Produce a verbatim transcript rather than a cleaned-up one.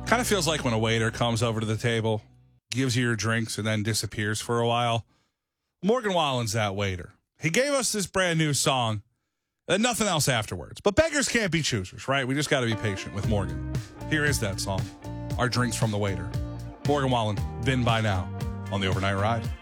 Kind of feels like when a waiter comes over to the table, gives you your drinks, and then disappears for a while. Morgan Wallen's that waiter. He gave us this brand new song and nothing else afterwards. But beggars can't be choosers, right? We just got to be patient with Morgan. Here is that song, Our Drinks from the Waiter. Morgan Wallen, Vin by Now on the Overnight Ride.